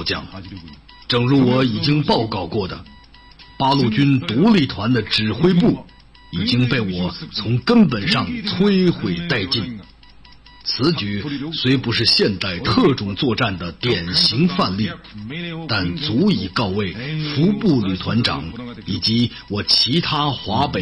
少将，正如我已经报告过的，八路军独立团的指挥部已经被我从根本上摧毁殆尽。此举虽不是现代特种作战的典型范例，但足以告慰服部旅团长以及我其他华北